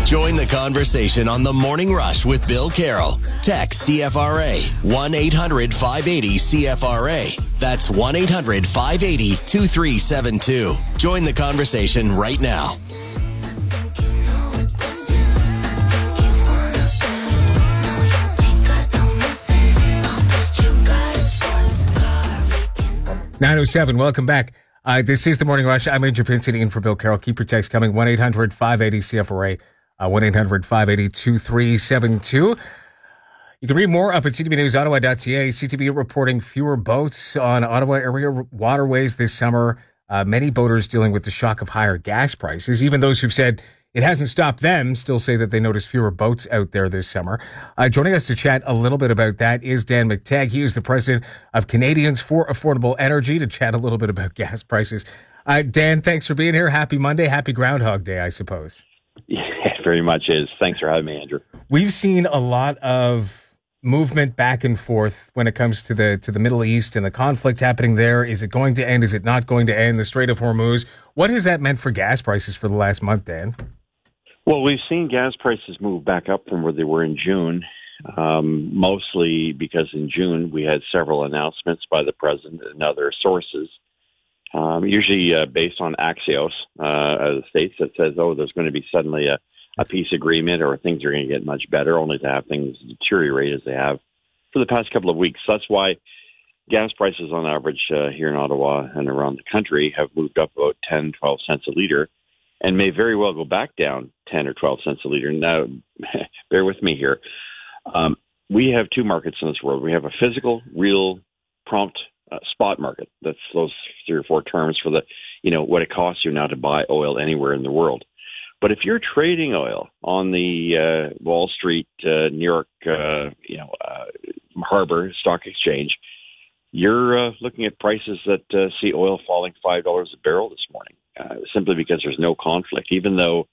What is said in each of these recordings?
Join the conversation on The Morning Rush with Bill Carroll. Text CFRA 1-800-580-CFRA. That's 1-800-580-2372. Join the conversation right now. .907, welcome back. This is The Morning Rush. I'm Andrew Pin sitting in for Bill Carroll. Keep your text coming. 1-800-580-CFRA. 1-800-580-2372. You can read more up at ctvnewsottawa.ca. CTV reporting fewer boats on Ottawa area waterways this summer. Many boaters dealing with the shock of higher gas prices. Even those who've said it hasn't stopped them still say that they notice fewer boats out there this summer. Joining us to chat a little bit about that is Dan McTeague. He is the president of Canadians for Affordable Energy, to chat a little bit about gas prices. Dan, thanks for being here. Happy Monday. Happy Groundhog Day, I suppose. Yeah, it very much is. Thanks for having me, Andrew. We've seen a lot of movement back and forth when it comes to the Middle East and the conflict happening there. Is it going to end? Is it not going to end? The Strait of Hormuz. What has that meant for gas prices for the last month, Dan? Well, we've seen gas prices move back up from where they were in June, mostly because in June we had several announcements by the president and other sources, usually based on Axios of the States, that says, there's going to be suddenly a peace agreement or things are going to get much better, only to have things deteriorate as they have for the past couple of weeks. So that's why gas prices on average here in Ottawa and around the country have moved up about 10, 12 cents a litre, and may very well go back down 10 or 12 cents a litre. Now, bear with me here. We have two markets in this world. We have a physical, real, prompt spot market. That's those three or four terms for the, what it costs you now to buy oil anywhere in the world. But if you're trading oil on the Wall Street, New York, Harbor Stock Exchange, you're looking at prices that see oil falling $5 a barrel this morning. Simply because there's no conflict, even though,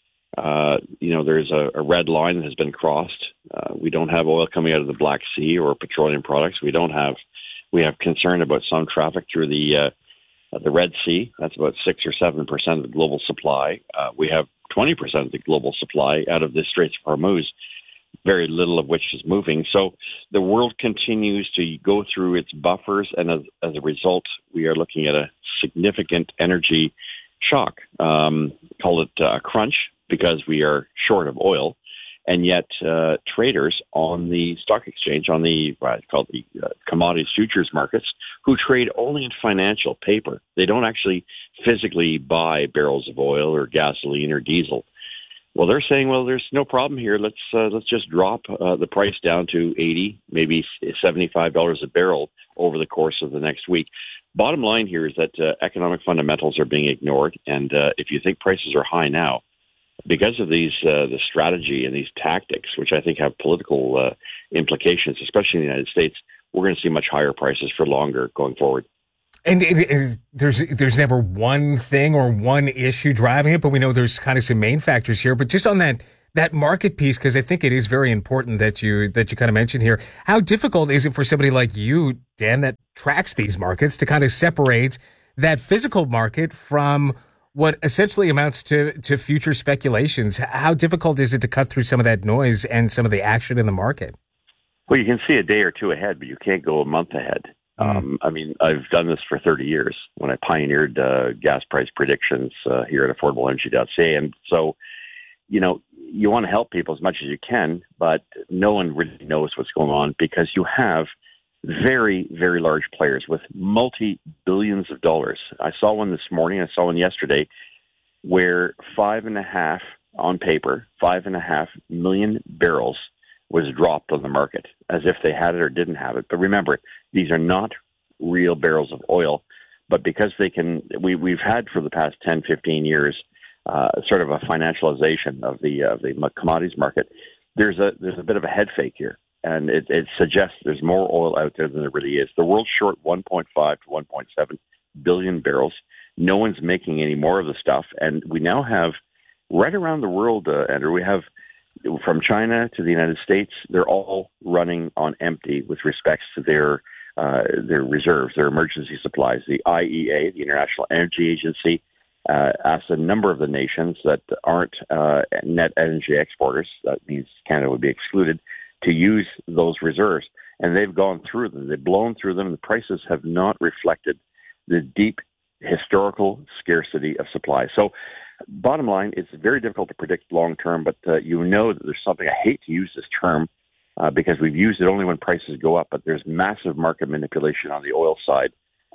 there's a red line that has been crossed. We don't have oil coming out of the Black Sea or petroleum products. We have concern about some traffic through the Red Sea. That's about 6 or 7% of the global supply. We have 20% of the global supply out of the Straits of Hormuz, very little of which is moving. So the world continues to go through its buffers, and as a result, we are looking at a significant energy shock. Call it a crunch, because we are short of oil, and yet traders on the stock exchange, on the commodities futures markets, who trade only in financial paper, they don't actually physically buy barrels of oil or gasoline or diesel. Well, they're saying, there's no problem here. Let's just drop the price down to $80, maybe $75 a barrel over the course of the next week. Bottom line here is that economic fundamentals are being ignored, and if you think prices are high now, because of these the strategy and these tactics, which I think have political implications, especially in the United States, we're going to see much higher prices for longer going forward. And there's never one thing or one issue driving it, but we know there's kind of some main factors here. But just on that market piece, because I think it is very important that you kind of mentioned here, how difficult is it for somebody like you, Dan, that tracks these markets, to kind of separate that physical market from what essentially amounts to future speculations? How difficult is it to cut through some of that noise and some of the action in the market? Well, you can see a day or two ahead, but you can't go a month ahead. I've done this for 30 years when I pioneered gas price predictions here at AffordableEnergy.ca. And so, you want to help people as much as you can, but no one really knows what's going on, because you have very, very large players with multi-billions of dollars. I saw one this morning. I saw one yesterday where 5.5 million barrels was dropped on the market, as if they had it or didn't have it. But remember, these are not real barrels of oil, but because they can, we've had for the past 10, 15 years, sort of a financialization of the commodities market. There's a bit of a head fake here, and it suggests there's more oil out there than there really is. The world's short 1.5 to 1.7 billion barrels. No one's making any more of the stuff, and we now have right around the world, Andrew. We have from China to the United States. They're all running on empty with respects to their reserves, their emergency supplies. The IEA, the International Energy Agency, asked a number of the nations that aren't net energy exporters, that means Canada would be excluded, to use those reserves. And they've gone through them. They've blown through them. The prices have not reflected the deep historical scarcity of supply. So bottom line, it's very difficult to predict long term, but you know that there's something, I hate to use this term because we've used it only when prices go up, but there's massive market manipulation on the oil side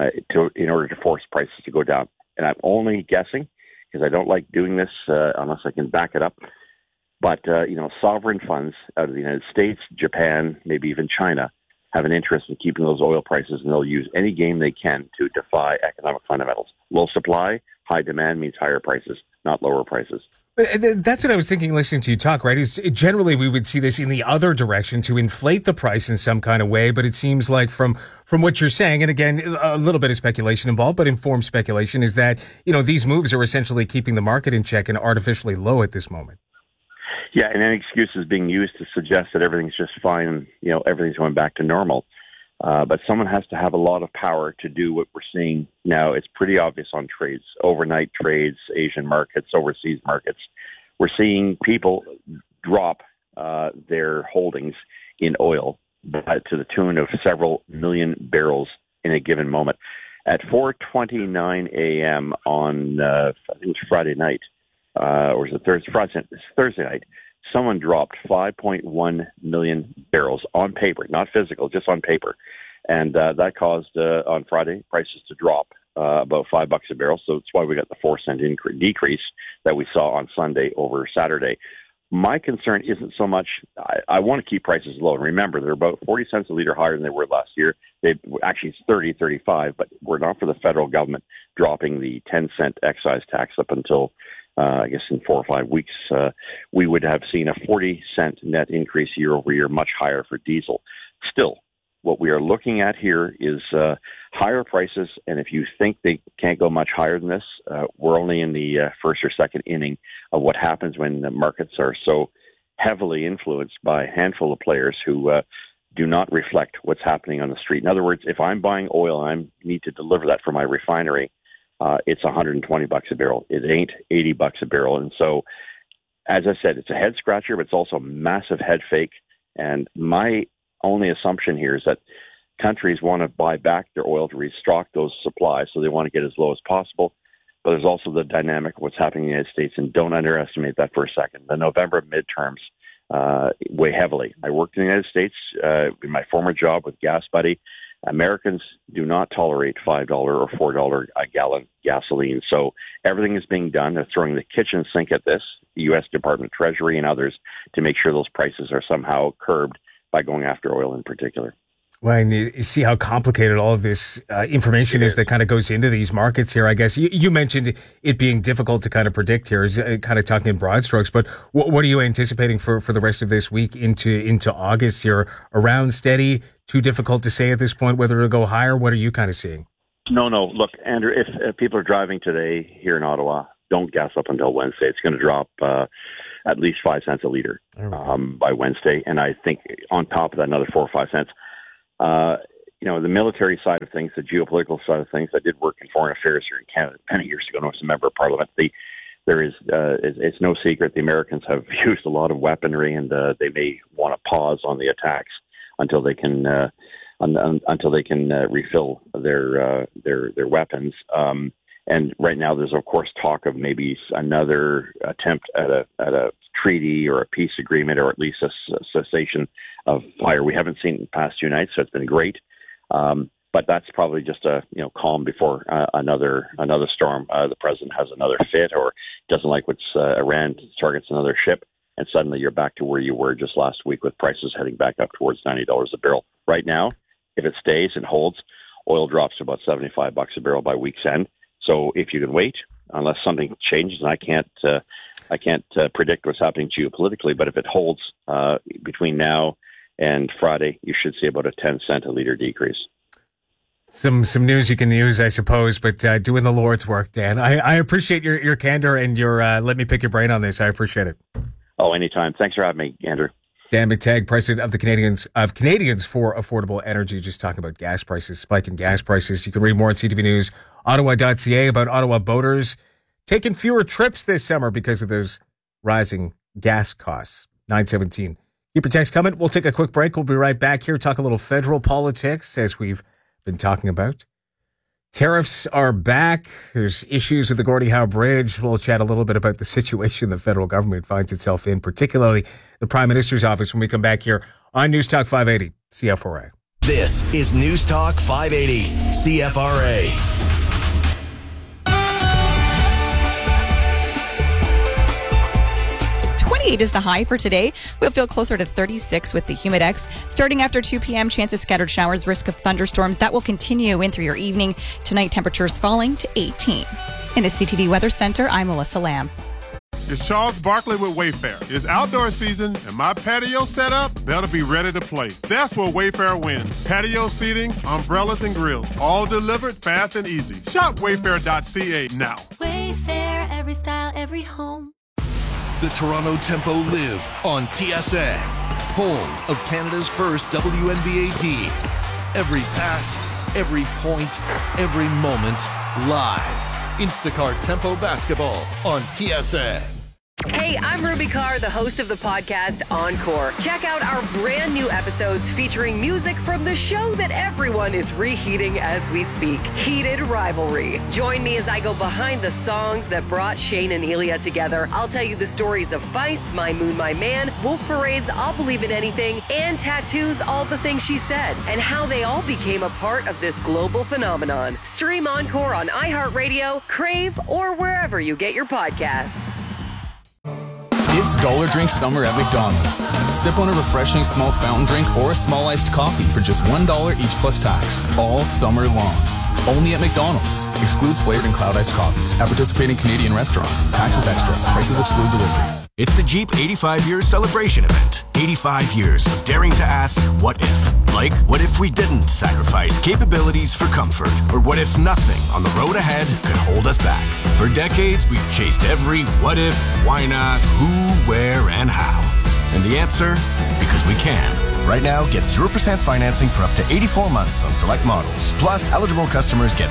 in order to force prices to go down. And I'm only guessing because I don't like doing this unless I can back it up. But, sovereign funds out of the United States, Japan, maybe even China have an interest in keeping those oil prices, and they'll use any game they can to defy economic fundamentals. Low supply, high demand means higher prices, not lower prices. That's what I was thinking listening to you talk, right? Is generally we would see this in the other direction to inflate the price in some kind of way, but it seems like from what you're saying, and again, a little bit of speculation involved, but informed speculation, is that, these moves are essentially keeping the market in check and artificially low at this moment. Yeah, and any excuse is being used to suggest that everything's just fine, everything's going back to normal. But someone has to have a lot of power to do what we're seeing now. It's pretty obvious on trades, overnight trades, Asian markets, overseas markets. We're seeing people drop their holdings in oil to the tune of several million barrels in a given moment. At 4:29 a.m. on, I think it was Friday night, or was it Thursday night, someone dropped 5.1 million barrels on paper, not physical, just on paper. And that caused, on Friday, prices to drop about $5 a barrel. So that's why we got the 4-cent decrease that we saw on Sunday over Saturday. My concern isn't so much, I want to keep prices low. And remember, they're about 40 cents a liter higher than they were last year. Actually, it's 30, 35, but we're not for the federal government dropping the 10-cent excise tax up until I guess in 4 or 5 weeks, we would have seen a 40-cent net increase year over year, much higher for diesel. Still, what we are looking at here is higher prices, and if you think they can't go much higher than this, we're only in the first or second inning of what happens when the markets are so heavily influenced by a handful of players who do not reflect what's happening on the street. In other words, if I'm buying oil and I need to deliver that from my refinery, it's $120 a barrel. It ain't $80 a barrel. And so, as I said, it's a head scratcher, but it's also a massive head fake. And my only assumption here is that countries want to buy back their oil to restock those supplies, so they want to get as low as possible. But there's also the dynamic of what's happening in the United States, and don't underestimate that for a second. The November midterms weigh heavily. I worked in the United States in my former job with Gas Buddy. Americans do not tolerate $5 or $4 a gallon gasoline. So everything is being done. They're throwing the kitchen sink at this, the U.S. Department of Treasury and others, to make sure those prices are somehow curbed by going after oil in particular. Well, and you see how complicated all of this information is that kind of goes into these markets here. I guess you mentioned it being difficult to kind of predict here, is kind of talking in broad strokes. But what are you anticipating for the rest of this week into August here? Around steady, too difficult to say at this point whether it'll go higher? What are you kind of seeing? No. Look, Andrew, if people are driving today here in Ottawa, don't gas up until Wednesday. It's going to drop at least 5 cents a liter by Wednesday. And I think on top of that, another 4 or 5 cents. The military side of things, the geopolitical side of things. I did work in foreign affairs here in Canada many years ago. I was a member of Parliament. It's no secret the Americans have used a lot of weaponry, and they may want to pause on the attacks until they can refill their weapons. And right now, there's of course talk of maybe another attempt at a treaty or a peace agreement, or at least a cessation of fire. We haven't seen it in the past 2 nights, so it's been great. But that's probably just a calm before another storm. The president has another fit, or doesn't like what's Iran targets another ship, and suddenly you're back to where you were just last week with prices heading back up towards $90 a barrel. Right now, if it stays and holds, oil drops to about $75 a barrel by week's end. So if you can wait, unless something changes, and I can't predict what's happening geopolitically, but if it holds between now and Friday, you should see about a 10-cent a liter decrease. Some news you can use, I suppose, but doing the Lord's work, Dan. I appreciate your candor and your let me pick your brain on this. I appreciate it. Oh, anytime. Thanks for having me, Andrew. Dan McTeague, president of the Canadians for Affordable Energy, just talking about gas prices, spike in gas prices. You can read more at CTV News, Ottawa.ca about Ottawa boaters taking fewer trips this summer because of those rising gas costs. 9:17. Keep your text coming. We'll take a quick break. We'll be right back here, talk a little federal politics as we've been talking about. Tariffs are back. There's issues with the Gordie Howe Bridge. We'll chat a little bit about the situation the federal government finds itself in, particularly the Prime Minister's office, when we come back here on News Talk 580 CFRA. This is News Talk 580 CFRA. 28 is the high for today. We'll feel closer to 36 with the Humidex. Starting after 2 p.m., chance of scattered showers, risk of thunderstorms. That will continue in through your evening. Tonight, temperatures falling to 18. In the CTV Weather Center, I'm Melissa Lamb. It's Charles Barkley with Wayfair. It's outdoor season, and my patio setup better be ready to play. That's where Wayfair wins. Patio seating, umbrellas, and grills. All delivered fast and easy. Shop wayfair.ca now. Wayfair, every style, every home. The Toronto Tempo live on TSN, home of Canada's first WNBA team. Every pass, every point, every moment, live. Instacart Tempo Basketball on TSN. Hey, I'm Ruby Carr, the host of the podcast Encore. Check out our brand new episodes featuring music from the show that everyone is reheating as we speak, Heated Rivalry. Join me as I go behind the songs that brought Shane and Elia together. I'll tell you the stories of Feist, My Moon, My Man, Wolf Parade's I'll Believe in Anything, and Tattoo's All the Things She Said, and how they all became a part of this global phenomenon. Stream Encore on iHeartRadio, Crave, or wherever you get your podcasts. It's Dollar Drink Summer at McDonald's. Sip on a refreshing small fountain drink or a small iced coffee for just $1 each plus tax, all summer long. Only at McDonald's. Excludes flavored and cloud iced coffees at participating Canadian restaurants. Taxes extra. Prices exclude delivery. It's the Jeep 85-year celebration event. 85 years of daring to ask, what if? Like, what if we didn't sacrifice capabilities for comfort? Or what if nothing on the road ahead could hold us back? For decades, we've chased every what if, why not, who, where, and how. And the answer? Because we can. Right now, get 0% financing for up to 84 months on select models. Plus, eligible customers get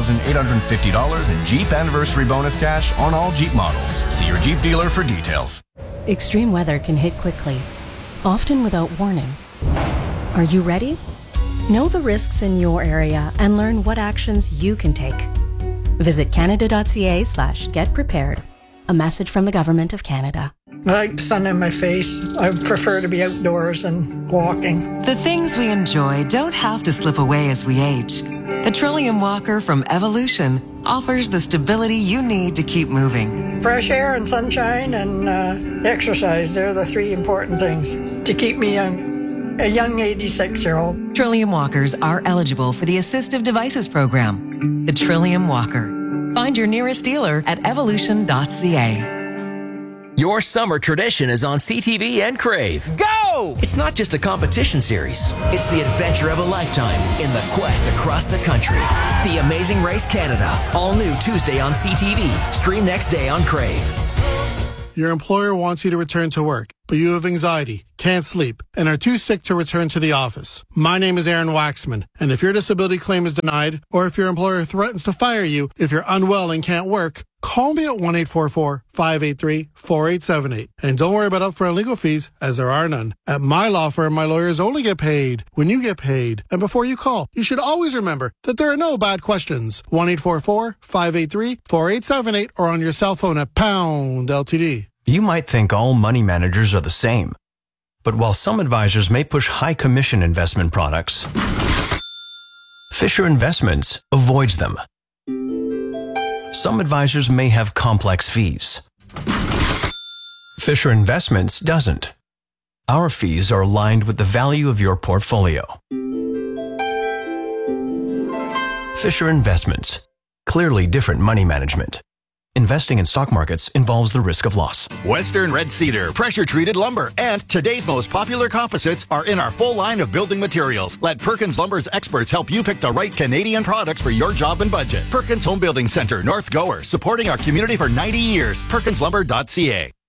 $1,850 in Jeep Anniversary Bonus cash on all Jeep models. See your Jeep dealer for details. Extreme weather can hit quickly, often without warning. Are you ready? Know the risks in your area and learn what actions you can take. Visit canada.ca/getprepared. A message from the Government of Canada. I like sun in my face. I prefer to be outdoors and walking. The things we enjoy don't have to slip away as we age. The Trillium Walker from Evolution offers the stability you need to keep moving. Fresh air and sunshine and exercise, they're the three important things to keep me young. A young 86-year-old. Trillium Walkers are eligible for the Assistive Devices Program. The Trillium Walker. Find your nearest dealer at evolution.ca. Your summer tradition is on CTV and Crave. Go! It's not just a competition series. It's the adventure of a lifetime in the quest across the country. The Amazing Race Canada. All new Tuesday on CTV. Stream next day on Crave. Your employer wants you to return to work, but you have anxiety, can't sleep, and are too sick to return to the office. My name is Aaron Waxman, and if your disability claim is denied, or if your employer threatens to fire you if you're unwell and can't work, call me at 1-844-583-4878. And don't worry about upfront legal fees, as there are none. At my law firm, my lawyers only get paid when you get paid. And before you call, you should always remember that there are no bad questions. 1-844-583-4878 or on your cell phone at pound LTD. You might think all money managers are the same. But while some advisors may push high commission investment products, Fisher Investments avoids them. Some advisors may have complex fees. Fisher Investments doesn't. Our fees are aligned with the value of your portfolio. Fisher Investments. Clearly different money management. Investing in stock markets involves the risk of loss. Western Red Cedar, pressure-treated lumber, and today's most popular composites are in our full line of building materials. Let Perkins Lumber's experts help you pick the right Canadian products for your job and budget. Perkins Home Building Center, North Gower, supporting our community for 90 years. PerkinsLumber.ca.